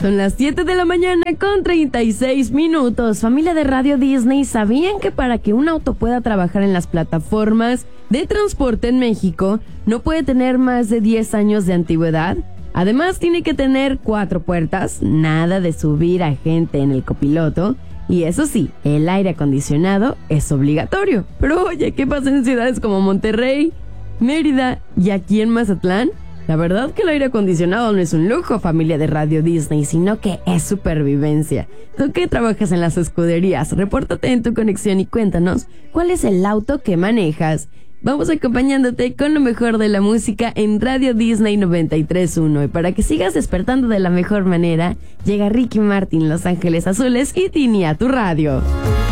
Son las 7 de la mañana con 36 minutos. Familia de Radio Disney, ¿sabían que para que un auto pueda trabajar en las plataformas de transporte en México, no puede tener más de 10 años de antigüedad? Además, tiene que tener 4 puertas, nada de subir a gente en el copiloto. Y eso sí, el aire acondicionado es obligatorio. Pero oye, ¿qué pasa en ciudades como Monterrey, Mérida y aquí en Mazatlán? La verdad que el aire acondicionado no es un lujo, familia de Radio Disney, sino que es supervivencia. Tú que trabajas en las escuderías, repórtate en tu conexión y cuéntanos cuál es el auto que manejas. Vamos acompañándote con lo mejor de la música en Radio Disney 93.1. Y para que sigas despertando de la mejor manera, llega Ricky Martin, Los Ángeles Azules y Tini a tu radio.